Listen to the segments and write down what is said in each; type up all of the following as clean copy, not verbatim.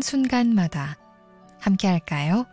순간마다 함께 할까요?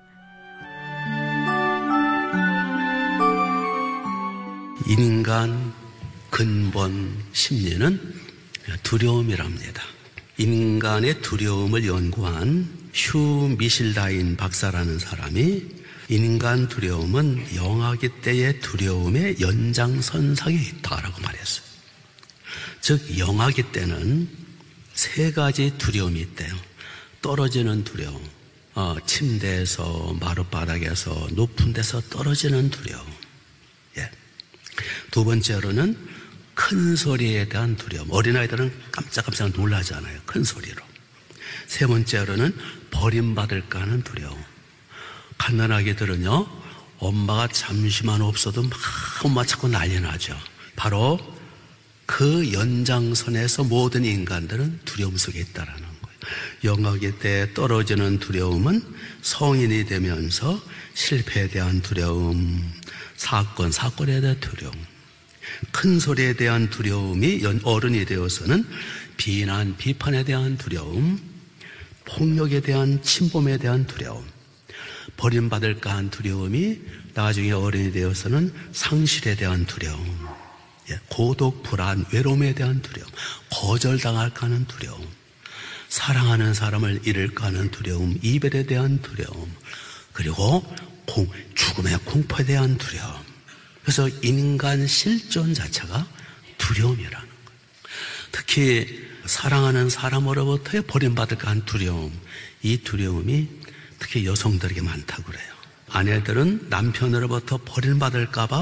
인간 근본 심리는 두려움이랍니다. 인간의 두려움을 연구한 휴 미실다인 박사라는 사람이 인간 두려움은 영아기 때의 두려움의 연장선상에 있다라고 말했어요. 즉 영아기 때는 세 가지 두려움이 있대요. 떨어지는 두려움, 침대에서 마룻바닥에서 높은 데서 떨어지는 두려움. 두 번째로는 큰 소리에 대한 두려움. 어린아이들은 깜짝깜짝 놀라잖아요. 큰 소리로. 세 번째로는 버림받을까 하는 두려움. 갓난아기들은요, 엄마가 잠시만 없어도 막 엄마 찾고 난리 나죠. 바로 그 연장선에서 모든 인간들은 두려움 속에 있다라는 거예요. 영아기 때 떨어지는 두려움은 성인이 되면서 실패에 대한 두려움, 사건에 대한 두려움, 큰 소리에 대한 두려움이 어른이 되어서는 비난, 비판에 대한 두려움, 폭력에 대한 침범에 대한 두려움, 버림받을까 한 두려움이 나중에 어른이 되어서는 상실에 대한 두려움, 고독, 불안, 외로움에 대한 두려움, 거절당할까 하는 두려움, 사랑하는 사람을 잃을까 하는 두려움, 이별에 대한 두려움, 그리고 죽음의 공포에 대한 두려움. 그래서 인간 실존 자체가 두려움이라는 거예요. 특히 사랑하는 사람으로부터의 버림받을까 한 두려움, 이 두려움이 특히 여성들에게 많다고 그래요. 아내들은 남편으로부터 버림받을까 봐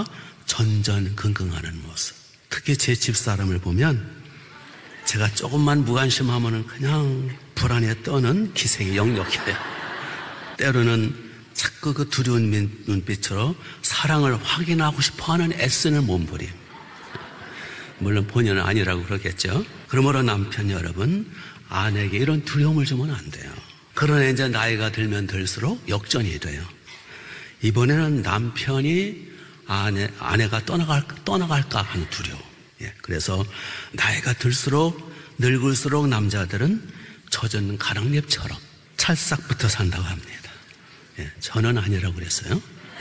전전긍긍하는 모습. 특히 제 집사람을 보면 제가 조금만 무관심하면 그냥 불안에 떠는 기색이 역력해요. 때로는 자꾸 그 두려운 눈빛으로 사랑을 확인하고 싶어하는 애쓰는 몸부림. 물론 본인은 아니라고 그러겠죠. 그러므로 남편 여러분, 아내에게 이런 두려움을 주면 안 돼요. 그러나 이제 나이가 들면 들수록 역전이 돼요. 이번에는 남편이 아내가 떠나갈까 하는 두려움. 그래서 나이가 들수록 늙을수록 남자들은 젖은 가랑잎처럼 찰싹 붙어 산다고 합니다. 저는 아니라고 그랬어요.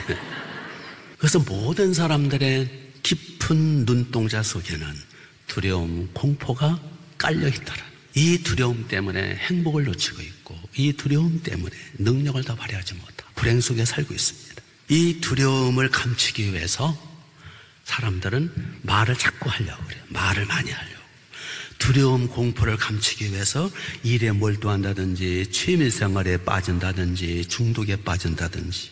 그래서 모든 사람들의 깊은 눈동자 속에는 두려움, 공포가 깔려 있다라. 이 두려움 때문에 행복을 놓치고 있고, 이 두려움 때문에 능력을 다 발휘하지 못하고 불행 속에 살고 있습니다. 이 두려움을 감추기 위해서 사람들은 말을 자꾸 하려고 그래요. 말을 많이 하려고. 두려움, 공포를 감추기 위해서 일에 몰두한다든지 취미생활에 빠진다든지 중독에 빠진다든지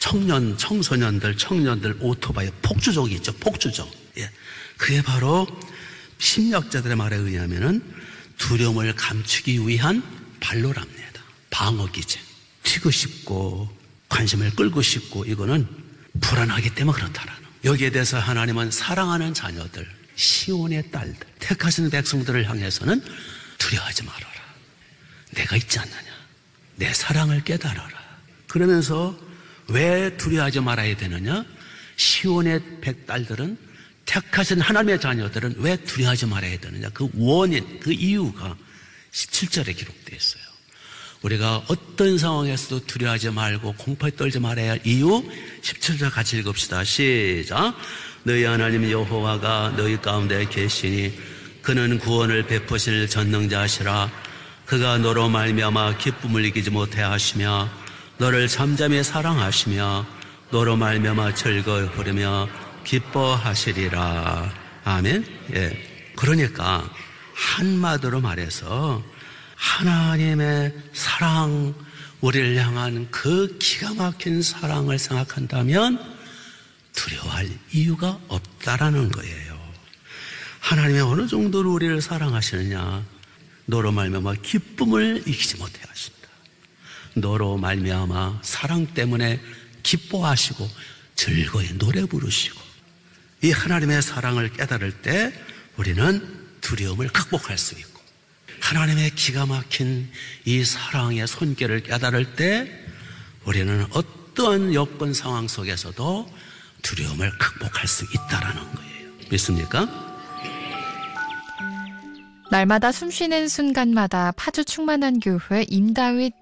청소년들 오토바이 폭주족이 있죠. 폭주족. 그게 바로 심리학자들의 말에 의하면은 두려움을 감추기 위한 발로랍니다. 방어기제. 튀고 싶고 관심을 끌고 싶고 이거는 불안하기 때문에 그렇다라는. 여기에 대해서 하나님은 사랑하는 자녀들, 시온의 딸들, 택하신 백성들을 향해서는 두려워하지 말아라. 내가 있지 않느냐. 내 사랑을 깨달아라. 그러면서 왜 두려워하지 말아야 되느냐? 시온의 백딸들은, 택하신 하나님의 자녀들은 왜 두려워하지 말아야 되느냐? 그 원인, 그 이유가 17절에 기록되어 있어요. 우리가 어떤 상황에서도 두려워하지 말고 공포에 떨지 말아야 할 이유 17절 같이 읽읍시다. 시작. 너희 하나님 여호와가 너희 가운데 계시니 그는 구원을 베푸실 전능자시라. 그가 너로 말미암아 기쁨을 이기지 못해 하시며 너를 잠잠히 사랑하시며 너로 말미암아 즐거이 부르며 기뻐하시리라. 아멘. 그러니까 한마디로 말해서 하나님의 사랑, 우리를 향한 그 기가 막힌 사랑을 생각한다면 두려워할 이유가 없다라는 거예요. 하나님이 어느 정도로 우리를 사랑하시느냐? 너로 말미암아 기쁨을 이기지 못해 하신다. 너로 말미암아 사랑 때문에 기뻐하시고 즐거이 노래 부르시고, 이 하나님의 사랑을 깨달을 때 우리는 두려움을 극복할 수 있고, 하나님의 기가 막힌 이 사랑의 손길을 깨달을 때 우리는 어떠한 여건 상황 속에서도 두려움을 극복할 수 있다라는 거예요. 믿습니까? 날마다 숨쉬는 순간마다 파주 충만한 교회 임다윗